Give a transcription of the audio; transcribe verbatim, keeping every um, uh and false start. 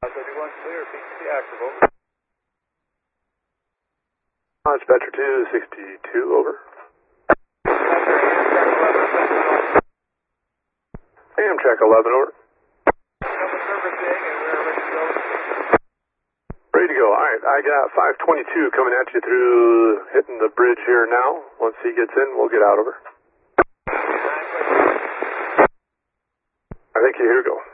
thirty-one clear, P C active, over. Dispatcher two sixty-two, over. Amtrak eleven, over. Ready to go. All right, I got five twenty-two coming at you through, hitting the bridge here now. Once he gets in, we'll get out, over. I think you here we go.